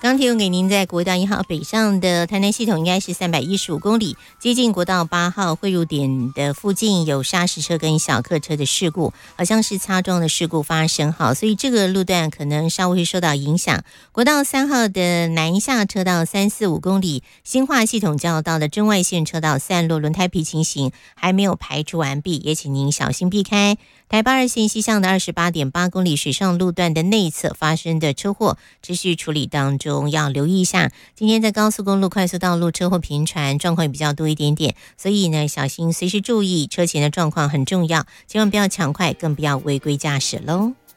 刚提供给您在国道1号北上的台南系统应该是315公里，接近国道8号汇入点的附近有砂石车跟小客车的事故，好像是擦撞的事故发生，所以这个路段可能稍微会受到影响。国道3号的南下车道345公里，新化系统交流道的真外线车道散落轮胎皮情形还没有排除完毕，也请您小心避开。台8-2线西向的28.8公里水上路段的内侧发生的车祸持续处理当中，要留意一下。今天在高速公路快速道路车祸频传，状况也比较多一点点，所以呢小心随时注意车前的状况很重要，千万不要抢快，更不要违规驾驶咯。